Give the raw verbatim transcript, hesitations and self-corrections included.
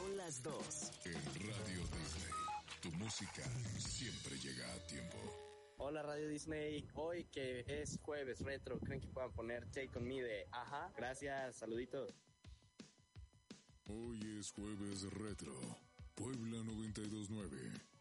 Son las dos. En Radio Disney, tu música siempre llega a tiempo. Hola Radio Disney, hoy que es jueves retro, ¿creen que puedan poner Take On Me de Ajá? Gracias, saluditos. Hoy es jueves retro, Puebla noventa y dos nueve.